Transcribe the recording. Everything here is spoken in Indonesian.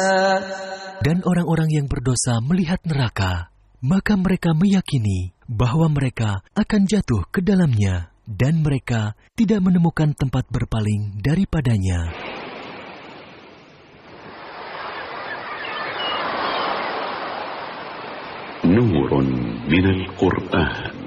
Dan orang-orang yang berdosa melihat neraka, maka mereka meyakini bahwa mereka akan jatuh ke dalamnya, dan mereka tidak menemukan tempat berpaling daripadanya. نور من القرآن.